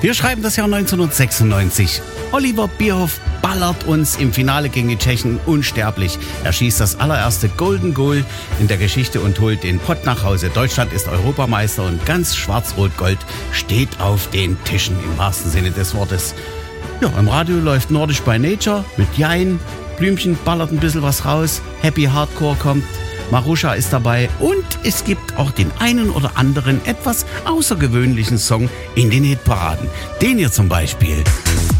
Wir schreiben das Jahr 1996. Oliver Bierhoff ballert uns im Finale gegen die Tschechen unsterblich. Er schießt das allererste Golden Goal in der Geschichte und holt den Pott nach Hause. Deutschland ist Europameister und ganz schwarz-rot-gold steht auf den Tischen im wahrsten Sinne des Wortes. Ja, im Radio läuft Nordisch by Nature mit Jein. Blümchen ballert ein bisschen was raus. Happy Hardcore kommt. Marusha ist dabei und es gibt auch den einen oder anderen etwas außergewöhnlichen Song in den Hitparaden. Den hier zum Beispiel.